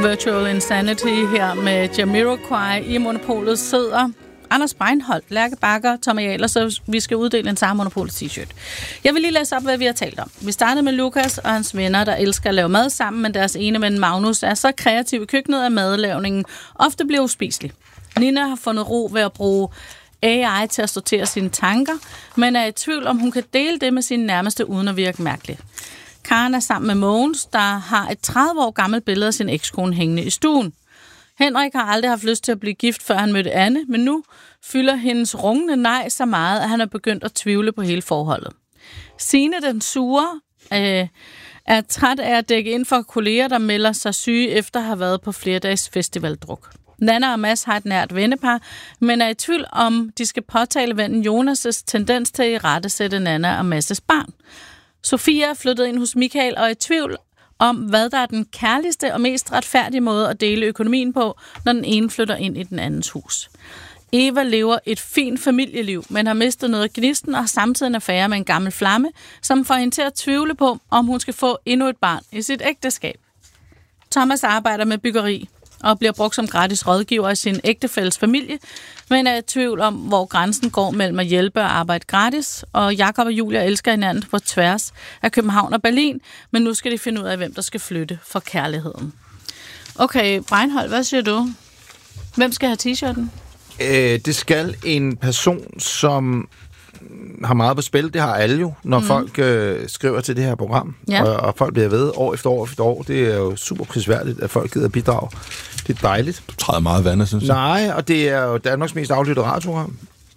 Virtual Insanity her med Jamiroquai. I Monopolet sidder Anders Breinholt, Lærke Bakker, Tommy Ahlers, så vi skal uddele en Sara Monopolet t-shirt. Jeg vil lige læse op, hvad vi har talt om. Vi startede med Lukas og hans venner, der elsker at lave mad sammen, men deres ene ven Magnus er så kreativ i køkkenet, at madlavningen ofte bliver uspiselig. Nina har fundet ro ved at bruge AI til at sortere sine tanker, men er i tvivl om, hun kan dele det med sine nærmeste uden at virke mærkeligt. Karen er sammen med Mogens, der har et 30 år gammelt billede af sin ekskone hængende i stuen. Henrik har aldrig haft lyst til at blive gift, før han mødte Anne, men nu fylder hendes rungende nej så meget, at han er begyndt at tvivle på hele forholdet. Signe, den sure, er træt af at dække ind for kolleger, der melder sig syge efter at have været på flere dages festivaldruk. Nanna og Mads har et nært vennepar, men er i tvivl om, de skal påtale vennen Jonas' tendens til at irettesætte Nanna og Mads' barn. Sofia er flyttet ind hos Michael og er i tvivl om, hvad der er den kærligste og mest retfærdige måde at dele økonomien på, når den ene flytter ind i den andens hus. Eva lever et fint familieliv, men har mistet noget af gnisten og har samtidig en affære med en gammel flamme, som får hende til at tvivle på, om hun skal få endnu et barn i sit ægteskab. Thomas arbejder med byggeri og bliver brugt som gratis rådgiver af sin ægtefælles familie, men er i tvivl om, hvor grænsen går mellem at hjælpe og arbejde gratis. Og Jakob og Julia elsker hinanden på tværs af København og Berlin, men nu skal de finde ud af, hvem der skal flytte for kærligheden. Okay, Breinholt, hvad siger du? Hvem skal have t-shirten? Det skal en person, som har meget på spil. Det har alle jo, når folk skriver til det her program. Ja. Og folk bliver ved år efter år efter år. Det er jo super prisværdigt, at folk gider bidrage. Det er dejligt. Du træder meget vand, synes jeg. Nej, og det er jo Danmarks mest aflyttede radioprogram.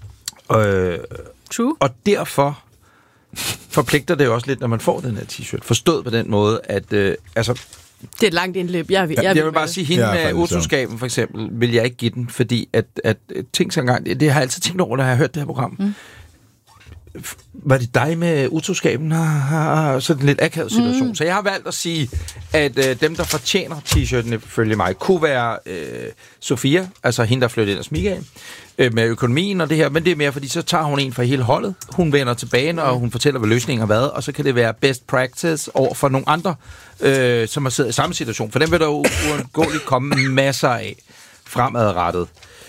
True. Og derfor forpligter det jo også lidt, når man får den her t-shirt. Forstået på den måde, at det er et langt indløb. Jeg vil bare sige, hende med utroskaben for eksempel, vil jeg ikke give den, fordi at ting så engang, det har jeg altid tænkt over, når jeg har hørt det her program. Var det dig med utroskaben har sådan en lidt akavet situation. Så jeg har valgt at sige, at dem, der fortjener t-shirten ifølge mig, kunne være Sofia, altså hende, der flyttede ind hos Michael, med økonomien og det her, men det er mere, fordi så tager hun en fra hele holdet. Hun vender tilbage, og hun fortæller, hvad løsningen har været, og så kan det være best practice over for nogle andre, som har siddet i samme situation. For dem vil der jo uundgåeligt komme masser af fremadrettet.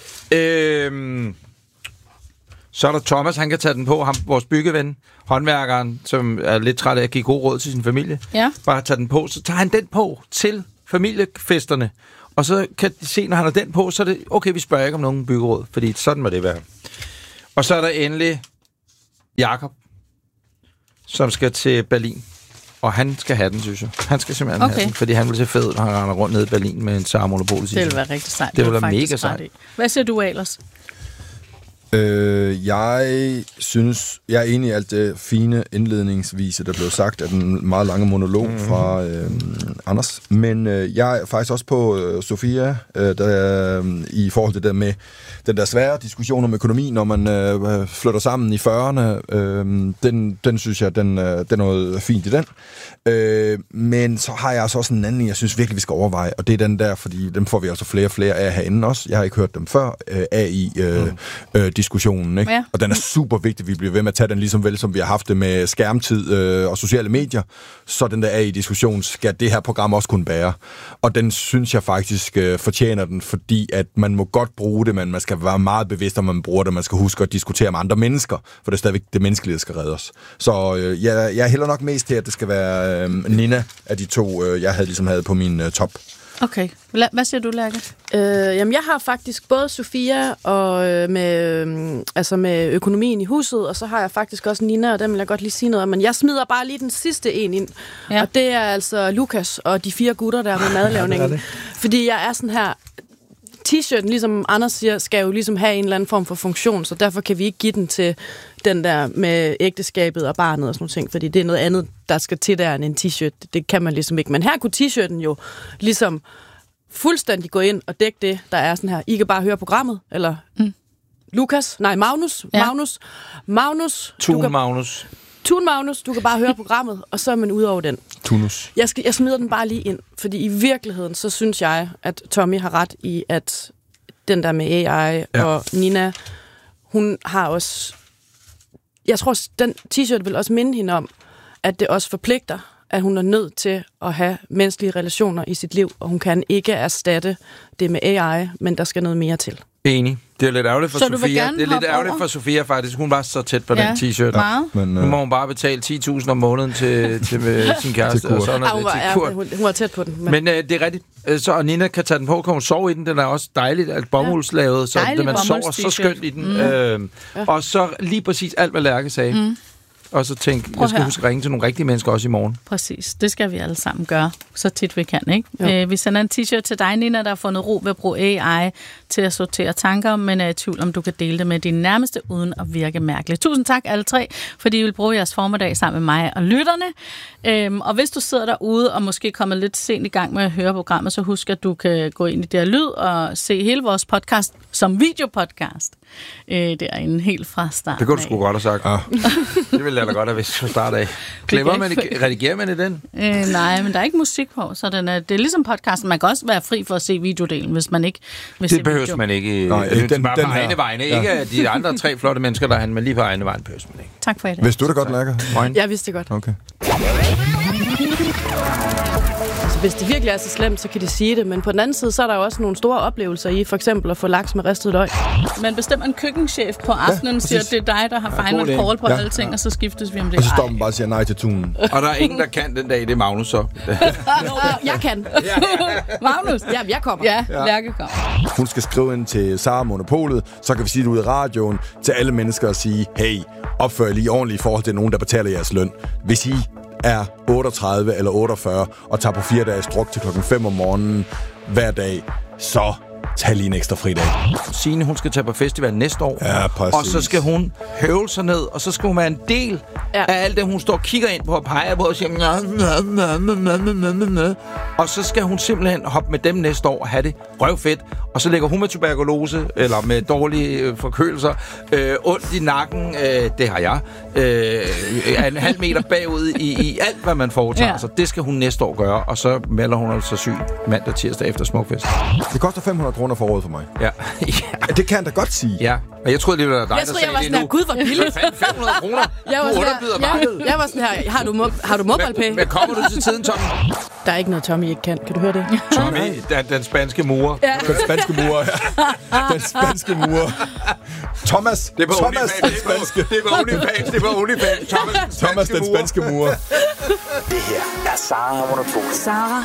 Så er der Thomas, han kan tage den på, ham, vores byggeven, håndværkeren, som er lidt træt af at give god råd til sin familie. Ja. Bare tage den på, så tager han den på til familiefesterne. Og så kan de se, når han har den på, så er det, okay, vi spørger ikke om nogen byggeråd, fordi sådan må det være. Og så er der endelig Jakob, som skal til Berlin. Og han skal have den, synes jeg. Han skal simpelthen have den, fordi han vil se fed, når han render rundt ned i Berlin med en Sara Monopolet. Det vil være rigtig sejt. Det vil være mega sejt. Hvad siger du, Ahlers? Jeg synes, jeg er enig i alt det fine indledningsvise, der blev sagt af den meget lange monolog fra Anders. Men jeg er faktisk også på Sofia, i forhold til det med den der svære diskussion om økonomi, når man flytter sammen i 40'erne. Den synes jeg, den er noget fint i den. Men så har jeg altså også en anden, jeg synes virkelig, vi skal overveje, og det er den der, fordi dem får vi altså flere og flere af herinde også. Jeg har ikke hørt dem før, AI-diskussionen, ikke? Ja. Og den er super vigtig, vi bliver ved med at tage den ligesom vel, som vi har haft det med skærmtid og sociale medier. Så den der AI-diskussion skal det her program også kunne bære. Og den synes jeg faktisk fortjener den, fordi at man må godt bruge det, men man skal være meget bevidst, om man bruger det. Man skal huske at diskutere med andre mennesker, for det er stadigvæk det menneskelige, der skal redde os. Så jeg hælder nok mest til, at det skal være Nina af de to, jeg havde på min top. Okay. Hvad siger du, Lærke? Jamen, jeg har faktisk både Sofia og med økonomien i huset, og så har jeg faktisk også Nina, og den vil jeg godt lige sige noget om. Men jeg smider bare lige den sidste en ind, og det er altså Lukas og de 4 gutter der med madlavningen. Ja, fordi jeg er sådan her, t-shirten, ligesom Anders siger, skal jo ligesom have en eller anden form for funktion, så derfor kan vi ikke give den til den der med ægteskabet og barnet og sådan noget ting, fordi det er noget andet, der skal til der end en t-shirt. Det kan man ligesom ikke. Men her kunne t-shirten jo ligesom fuldstændig gå ind og dække det, der er sådan her. I kan bare høre programmet, eller Magnus. Ja. Magnus. Tun Magnus, du kan bare høre programmet, og så er man ude over den. Tunus. Jeg smider den bare lige ind, fordi i virkeligheden, så synes jeg, at Tommy har ret i, at den der med AI og Nina, hun har også... Jeg tror, den t-shirt vil også minde hende om, at det også forpligter. at hun er nødt til at have menneskelige relationer i sit liv, og hun kan ikke erstatte det med AI, men der skal noget mere til. Enig. Det er lidt ærgerligt for Sofia. Det er lidt ærgerligt for Sofia, faktisk. Hun var så tæt på den t-shirt. Ja, men, nu må hun bare betale 10.000 om måneden til sin kæreste. Og sådan hun var tæt på den. Men det er rigtigt. Så Nina kan tage den på, kan hun sove i den. Den er også dejligt, alt bomuldslavet, så man sover så skønt i den. Og så lige præcis alt, hvad Lærke sagde. Og så tænk, jeg skal huske at ringe til nogle rigtige mennesker også i morgen. Præcis, det skal vi alle sammen gøre, så tit vi kan, ikke? Vi sender en t-shirt til dig, Nina, der har fundet ro ved at bruge AI til at sortere tanker, men er i tvivl om, du kan dele det med dine nærmeste, uden at virke mærkeligt. Tusind tak alle tre, fordi I vil bruge jeres formiddag sammen med mig og lytterne. Og hvis du sidder derude og måske kommer lidt sent i gang med at høre programmet, så husk, at du kan gå ind i det her lyd og se hele vores podcast som videopodcast. Derinde helt fra start. Det kunne du sgu godt have sagt. Det ville jeg da godt have vidst fra start af. Redigerer man i den? Nej, men der er ikke musik på, så det er ligesom podcasten. Man kan også være fri for at se videodelen, hvis man ikke vil se det behøver man ikke. Nej, den bare på egne vegne. Ikke de andre 3 flotte mennesker, der men lige på egne vegne behøver man ikke. Tak for i dag. Vidste du det godt, Lærke? Jeg vidste det godt. Okay. Altså, hvis det virkelig er så slemt, så kan de sige det. Men på den anden side, så er der jo også nogle store oplevelser i, for eksempel at få laks med ristet løg. Man bestemmer en køkkenchef på aftenen, siger, at det er dig, der har final call på alle ting, og så skiftes vi om det. Og så står man bare og siger nej til tunen. Og der er ingen, der kan den dag, det er Magnus så. Jeg kan. Magnus? Ja, jeg kommer. Ja, Lærke kommer. Hun skal skrive ind til Sara Monopolet, så kan vi sige det ud i radioen til alle mennesker og sige, hey, opfør lige ordentligt i forhold til nogen, der betaler jeres løn. Hvis I er 38 eller 48 og tager på 4 dages druk til 5 om morgenen hver dag, så tag lige en ekstra fridag. Signe, hun skal tage på festival næste år. Ja, præcis. Og så skal hun høvle sig ned, og så skal hun være en del af alt det, hun står og kigger ind på og peger på og siger og så skal hun simpelthen hoppe med dem næste år og have det røvfedt. Og så ligger hun med tuberkulose, eller med dårlige forkølelser, ondt i nakken, det har jeg, en halv meter bagud i alt, hvad man foretager. Så det skal hun næste år gøre, og så melder hun altså syg mandag, tirsdag efter Smukfest. Det koster 500 kroner for året for mig. Ja. Det kan jeg da godt sige. Ja, men jeg troede, det var dig, der sagde det nu. Gud, hvor billigt. 500 kroner. Jeg var sådan her, har du MobilePay? Men kommer du til tiden, Tommy? Der er ikke noget, Tommy ikke kan. Kan du høre det? Tommy, den spanske murer. Ja. Den spanske murer, ja. Den spanske murer. Thomas. Det var Thomas, den spanske. Det var OnlyFans. Thomas, den spanske murer. Det her er Sara Monopolet. Sara